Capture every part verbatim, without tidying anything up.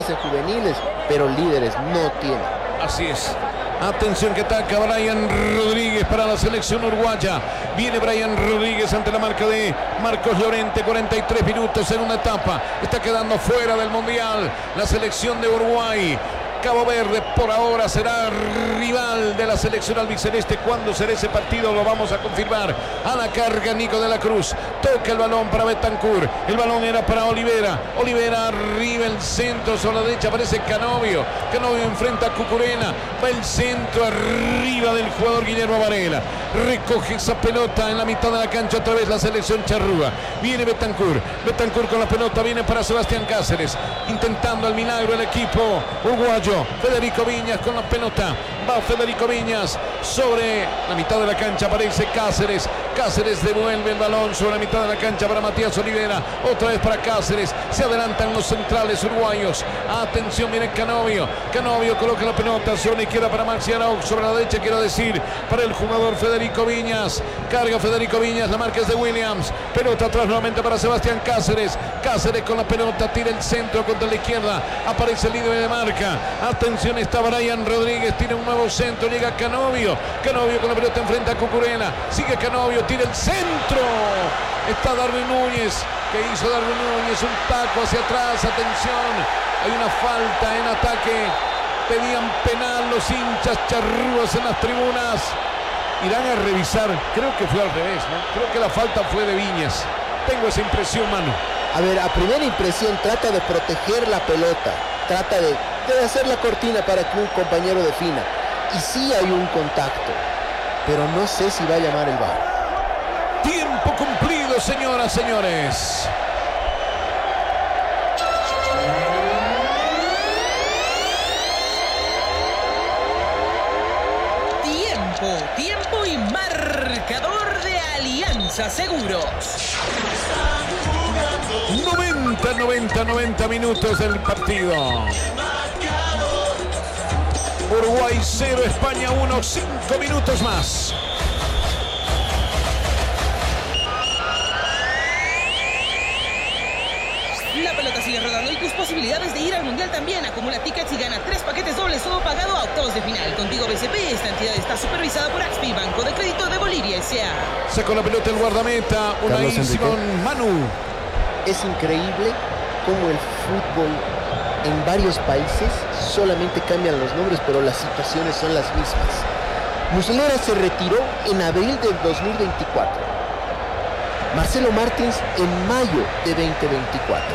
en juveniles, pero líderes no tiene. Así es. Atención que ataca Brian Rodríguez para la selección uruguaya. Viene Brian Rodríguez ante la marca de Marcos Llorente. cuarenta y tres minutos en una etapa. Está quedando fuera del Mundial la selección de Uruguay. Cabo Verde por ahora será rival de la selección albiceleste. ¿Cuándo será ese partido? Lo vamos a confirmar. A la carga Nico de la Cruz. Toca el balón para Bentancur. El balón era para Olivera. Olivera arriba el centro. Sobre la derecha aparece Canovio. Canovio enfrenta a Cucurena. Va el centro arriba del jugador Guillermo Varela. Recoge esa pelota en la mitad de la cancha otra vez la selección charrúa. Viene Bentancur. Bentancur con la pelota. Viene para Sebastián Cáceres. Intentando el milagro el equipo uruguayo. Federico Viñas con la pelota. Va Federico Viñas sobre la mitad de la cancha. Aparece Cáceres. Cáceres devuelve el balón sobre la mitad de la cancha para Matías Olivera. Otra vez para Cáceres. Se adelantan los centrales uruguayos. Atención, viene Canovio. Canovio coloca la pelota sobre la izquierda para Maxi Arauz. Sobre la derecha, quiero decir, para el jugador Federico Viñas. Carga Federico Viñas. La marca es de Williams. Pelota atrás nuevamente para Sebastián Cáceres. Cáceres con la pelota. Tira el centro contra la izquierda. Aparece el líder de marca. Atención, está Brian Rodríguez. Tiene un nuevo centro. Llega Canovio. Canovio con la pelota enfrenta a Cucurena. Sigue Canovio. Tira el centro. Está Darwin Núñez. ¿Qué hizo Darwin Núñez? Un taco hacia atrás. Atención. Hay una falta en ataque. Pedían penal los hinchas charrúas en las tribunas. Irán a revisar. Creo que fue al revés, ¿no? Creo que la falta fue de Viñas. Tengo esa impresión, Manu. A ver, a primera impresión trata de proteger la pelota. Trata de, de hacer la cortina para que un compañero defina. Y sí hay un contacto. Pero no sé si va a llamar el V A R. Tiempo cumplido, señoras, señores. Tiempo, tiempo y marcador de Alianza Seguros. noventa, noventa, noventa minutos del partido. Uruguay cero, España uno, cinco minutos más. La pelota sigue rodando y tus posibilidades de ir al Mundial también. Acumula tickets y gana tres paquetes dobles, todo pagado a octavos de final. Contigo B C P, esta entidad está supervisada por Axpi, Banco de Crédito de Bolivia S A Sacó la pelota el guardameta, Unai Simón. Manu. Es increíble cómo el fútbol en varios países solamente cambian los nombres, pero las situaciones son las mismas. Muslera se retiró en abril del dos mil veinticuatro. Marcelo Martins en mayo de veinte veinticuatro.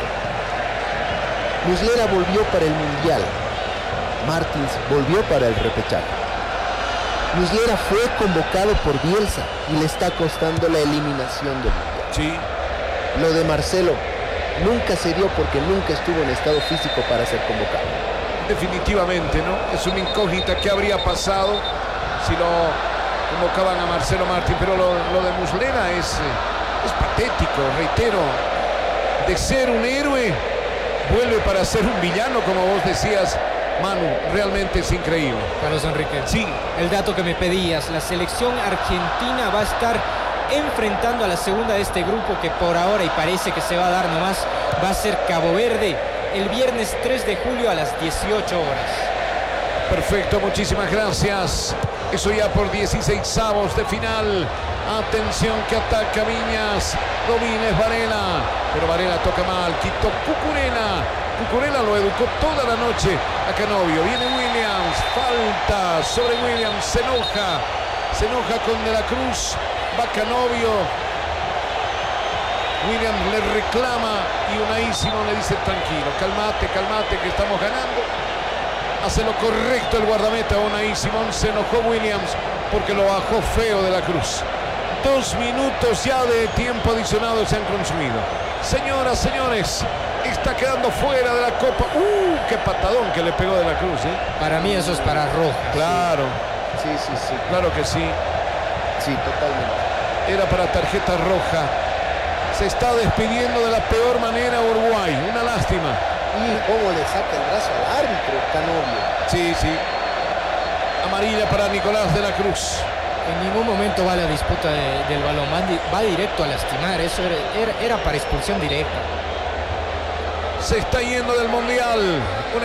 Muslera volvió para el Mundial. Martins volvió para el repechaje. Muslera fue convocado por Bielsa y le está costando la eliminación del Mundial. Sí. Lo de Marcelo nunca se dio porque nunca estuvo en estado físico para ser convocado. Definitivamente, ¿no? Es una incógnita qué habría pasado si lo convocaban a Marcelo Martins, pero lo, lo de Muslera es, es patético, reitero. De ser un héroe, vuelve para ser un villano, como vos decías, Manu. Realmente es increíble. Carlos Enrique. Sí. El dato que me pedías, la selección argentina va a estar enfrentando a la segunda de este grupo que por ahora, y parece que se va a dar nomás, va a ser Cabo Verde el viernes tres de julio a las dieciocho horas. Perfecto, muchísimas gracias. Eso ya por dieciseisavos de final. Atención que ataca Viñas. Domina es Varela, pero Varela toca mal. Quitó Cucurena. Cucurena lo educó toda la noche a Canovio. Viene Williams. Falta sobre Williams. Se enoja. Se enoja con De la Cruz. Va Canovio. Williams le reclama y Unai Simón le dice tranquilo, calmate, calmate que estamos ganando. Hace lo correcto el guardameta Unai Simón. Se enojó Williams porque lo bajó feo De la Cruz. Dos minutos ya de tiempo adicionado se han consumido. Señoras, señores, está quedando fuera de la Copa. ¡Uh! ¡Qué patadón que le pegó De la Cruz! ¿eh? Para mí eso es para roja. Claro. Sí, sí, sí. Claro que sí. Sí, totalmente. Era para tarjeta roja. Se está despidiendo de la peor manera Uruguay. Una lástima. Y cómo le saca el brazo al árbitro, Canovio. Sí, sí. Amarilla para Nicolás De la Cruz. En ningún momento va la disputa de, del balón. Va, di, va directo a lastimar. Eso era, era, era para expulsión directa. Se está yendo del Mundial. Una